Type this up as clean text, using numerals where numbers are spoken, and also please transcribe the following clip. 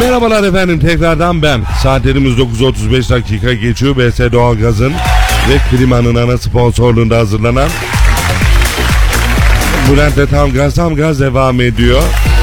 Merhabalar efendim, tekrardan ben. Saatlerimiz 9.35 dakika geçiyor. BS Doğalgaz'ın ve Klimanın ana sponsorluğunda hazırlanan Bülent'le tam gaz devam ediyor.